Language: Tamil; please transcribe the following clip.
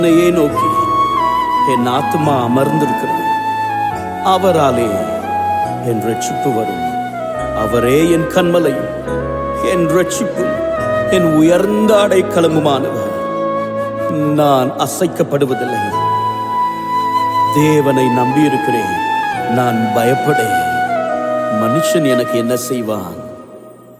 என்னையே நோக்கி என் ஆத்துமா அமர்ந்திருக்கிறது. அவராலே என் ரட்சிப்பு வரும். அவரே என் கன்மலையும் என் ரட்சிப்பும் என் உயர்ந்த அடைக்கலமுமானவர். நான் அசைக்கப்படுவதில்லை. தேவனை நம்பியிருக்கிறேன். நான் பயப்படேன். மனுஷன் எனக்கு என்ன செய்வான்?